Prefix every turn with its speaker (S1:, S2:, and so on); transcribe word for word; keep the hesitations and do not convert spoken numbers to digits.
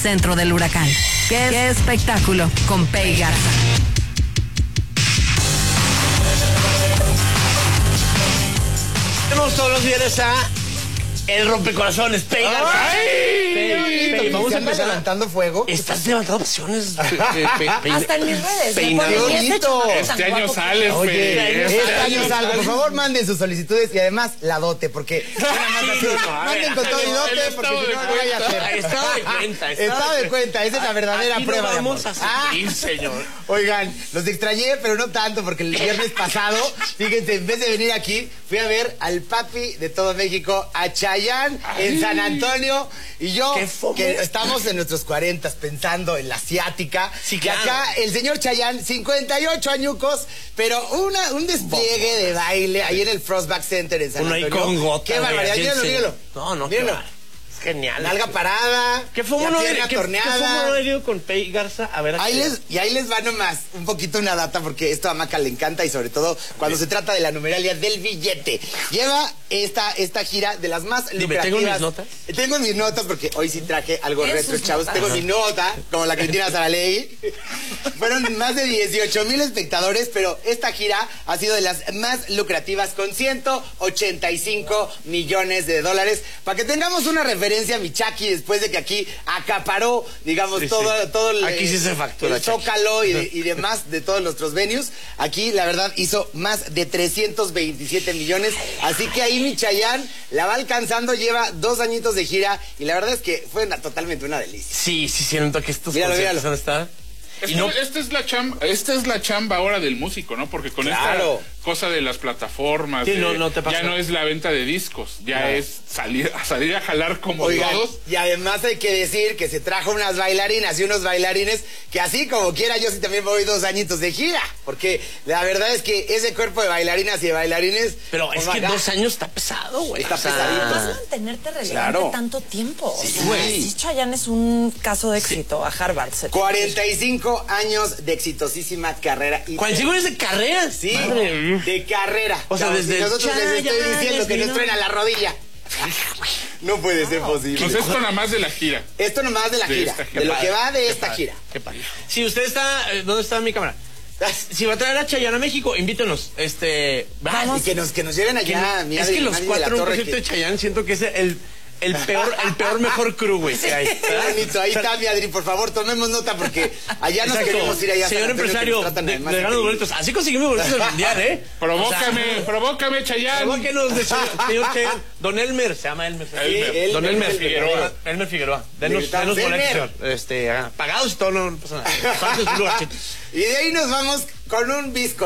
S1: Centro del huracán. ¡Qué, qué espectáculo! Con Pei Garza.
S2: Tenemos todos los viernes a El Rompecorazones, Pei Garza.
S3: Vamos a empezar levantando fuego.
S2: Estás levantando pasiones.
S4: Hasta en mis redes.
S3: Qué bonito.
S5: Este año sales,
S3: Oye,
S5: Pe.
S3: este año salgo. Por favor, manden sus solicitudes y además la dote, porque nada más así, manden con todo y dote, porque si no, no vaya a hacer.
S2: Estaba de cuenta.
S3: Estaba de cuenta, esa es la verdadera
S2: Aquí
S3: prueba
S2: no
S3: de amor.
S2: vamos a seguir, señor.
S3: Oigan, los extrañé, pero no tanto, porque el viernes pasado, fíjense, en vez de venir aquí, fui a ver al papi de todo México, a Chayanne, en San Antonio, y yo, que estamos en nuestros cuarentas pensando en la asiática,
S2: sí,
S3: y
S2: claro.
S3: acá el señor Chayanne, cincuenta y ocho añucos, pero una, un despliegue de baile ahí en el Frostback Center en San
S2: Uno ahí
S3: Antonio.
S2: con gota.
S3: Qué barbaridad, mírenlo, mírenlo.
S2: No, no,
S3: mírenlo.
S2: Genial.
S3: Nalga parada,
S2: ¿Qué fue
S3: la
S2: uno
S3: pierna
S2: de
S3: torneada.
S2: herido con Pei Garza? A ver,
S3: Ahí les, y ahí les va nomás un poquito una data, porque esto a Maca le encanta, y sobre todo cuando se trata de la numeralia del billete. Lleva esta, esta gira de las más
S2: Dime,
S3: lucrativas.
S2: ¿tengo mis notas?
S3: Tengo mis notas, porque hoy sí traje algo
S4: ¿En
S3: retro,
S4: sus
S3: chavos.
S4: notas?
S3: Tengo mi nota, como la Cristina Saralegui. Fueron más de dieciocho mil espectadores, pero esta gira ha sido de las más lucrativas, con ciento ochenta y cinco millones de dólares. Para que tengamos una referencia, mi Chucky, después de que aquí acaparó, digamos,
S2: Sí,
S3: todo,
S2: sí.
S3: todo el,
S2: Aquí sí se factura,
S3: el
S2: Chucky.
S3: Zócalo y, de- y demás de todos nuestros venues. Aquí, la verdad, hizo más de trescientos veintisiete millones. Así que ahí mi Chayanne la va alcanzando, lleva dos añitos de gira, y la verdad es que fue una- totalmente una delicia.
S2: Sí, sí, siento que estos
S3: Míralo,
S2: conciertos
S3: míralo.
S2: van a estar.
S5: Esta,
S2: Y no,
S5: esta es la chamba, esta es la chamba ahora del músico, ¿no? Porque con
S3: Claro.
S5: esta cosa de las plataformas,
S2: Sí,
S5: de-
S2: no, no te pasa.
S5: ya no es la venta de discos, ya
S3: No.
S5: es salir a salir a jalar como
S3: Oigan,
S5: todos.
S3: y además hay que decir que se trajo unas bailarinas y unos bailarines que así como quiera yo sí también voy dos añitos de gira, porque la verdad es que ese cuerpo de bailarinas y de bailarines...
S2: pero es
S3: oh my
S2: que
S3: God,
S2: dos años está pesado, güey.
S3: Está
S2: O sea,
S3: pesadito.
S4: Vas a mantenerte relevante
S3: Claro.
S4: tanto tiempo.
S3: Sí,
S4: O sea,
S3: güey.
S4: sí, Chayanne es un caso de éxito. A Harvard. se-
S3: cuarenta y cinco años de exitosísima carrera. Y
S2: cuarenta y cinco años de carrera.
S3: Sí,
S2: Madre mía.
S3: de carrera.
S2: O sea,
S3: Chavos,
S2: desde
S3: y nosotros les estoy
S2: Chayanne,
S3: diciendo que nos
S2: ¿no?
S3: truena la rodilla. No puede ser posible.
S5: Pues esto nada más de la gira.
S3: Esto nomás de la
S5: De
S3: gira,
S5: esta gira.
S3: de lo que va de
S2: Qué
S3: esta
S2: padre,
S3: gira.
S2: Qué padre. Si usted está, eh, ¿dónde está mi cámara? Si va a traer a Chayanne a México, invítenos. Este,
S3: Y que nos, que nos lleven
S2: que-
S3: allá, mi
S2: es
S3: Adri-
S2: que los
S3: Adri de la
S2: cuatro en un
S3: Torre,
S2: concierto
S3: que-
S2: de Chayanne siento que es el, el peor, el peor mejor crew, güey, que hay.
S3: Qué bonito, ahí está mi Adri, por favor, tomemos nota, porque allá nos
S2: Exacto.
S3: queremos ir allá. a San
S2: Señor
S3: Antonio, que
S2: empresario,
S3: nos tratan
S2: de,
S3: además
S2: de ganos
S3: increíble.
S2: boletos. Así conseguimos boletos del mundial, ¿eh?
S5: Provócame,
S2: O sea,
S5: provócame, Chayanne.
S2: provóquenos de señor, señor Chayanne. Don Elmer, se llama Elmer.
S5: Elmer.
S3: Sí,
S2: Don
S3: Elmer
S2: Elmer
S3: Figueroa.
S2: Figueroa. Elmer Figueroa. Denos,
S3: Grita,
S2: denos
S3: Elmer.
S2: boletos, señor. Este, ah, pagados y todo, no, no pasa nada. ¿Cuántos lugares?
S3: Y de ahí nos vamos con un visco.